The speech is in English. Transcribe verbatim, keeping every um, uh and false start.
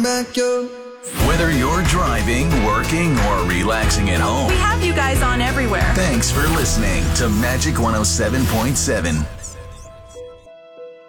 back your. Whether you're driving, working, or relaxing at home, we have you guys on everywhere. Thanks for listening to Magic one oh seven point seven.